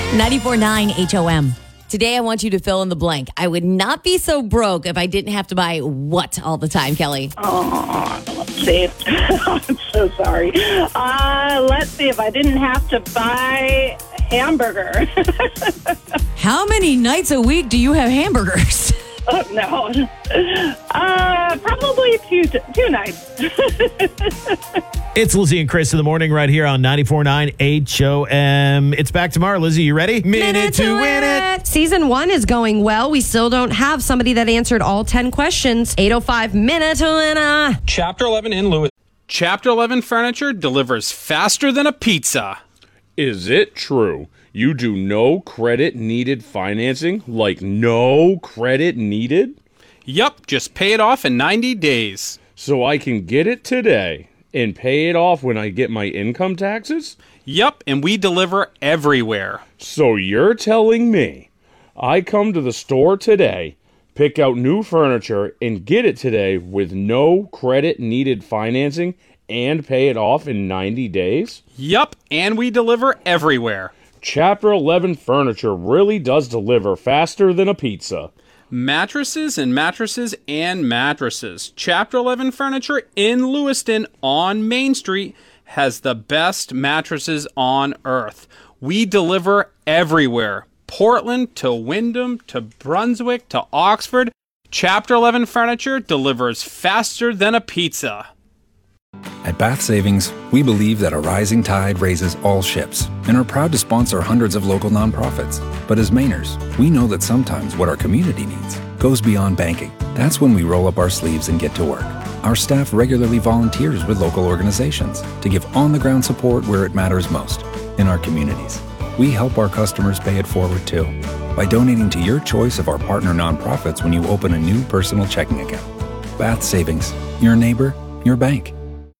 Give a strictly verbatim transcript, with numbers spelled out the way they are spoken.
ninety-four point nine H O M. Today, I want you to fill in the blank. I would not be so broke if I didn't have to buy what all the time, Kelly? Oh, let's see. I'm so sorry. Uh, let's see if I didn't have to buy hamburger. How many nights a week do you have hamburgers? Oh, no. Uh, probably two, two nights. It's Lizzie and Chris in the morning right here on ninety-four point nine H O M. It's back tomorrow. Lizzie, you ready? Minute, Minute to win it. Season one is going well. We still don't have somebody that answered all ten questions. eight oh five minute to winner. Chapter eleven in Lewis. Chapter eleven furniture delivers faster than a pizza. Is it true? You do no credit needed financing? Like no credit needed? Yup, just pay it off in ninety days. So I can get it today and pay it off when I get my income taxes? Yup, and we deliver everywhere. So you're telling me I come to the store today, pick out new furniture, and get it today with no credit needed financing and pay it off in ninety days? Yup, and we deliver everywhere. Chapter eleven furniture really does deliver faster than a pizza. Mattresses and mattresses and mattresses. Chapter eleven furniture in Lewiston on Main Street has the best mattresses on earth. We deliver everywhere. Portland to Wyndham to Brunswick to Oxford. Chapter eleven furniture delivers faster than a pizza. At Bath Savings, we believe that a rising tide raises all ships and are proud to sponsor hundreds of local nonprofits. But as Mainers, we know that sometimes what our community needs goes beyond banking. That's when we roll up our sleeves and get to work. Our staff regularly volunteers with local organizations to give on-the-ground support where it matters most, in our communities. We help our customers pay it forward too, by donating to your choice of our partner nonprofits when you open a new personal checking account. Bath Savings, your neighbor, your bank.